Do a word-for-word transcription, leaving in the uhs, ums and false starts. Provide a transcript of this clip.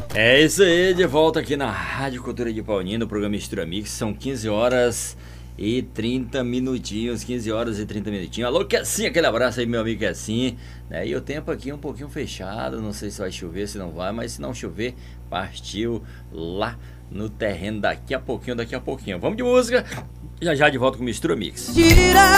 É isso aí, de volta aqui na Rádio Cultura de Paulínia, no programa Mistura Mix. São quinze horas e trinta minutinhos, quinze horas e trinta minutinhos. Alô, Kessinho, aquele abraço aí, meu amigo Kessinho. Né? E o tempo aqui é um pouquinho fechado, não sei se vai chover, se não vai, mas se não chover, partiu lá no terreno daqui a pouquinho, daqui a pouquinho. Vamos de música, já já de volta com o Mistura Mix. Tira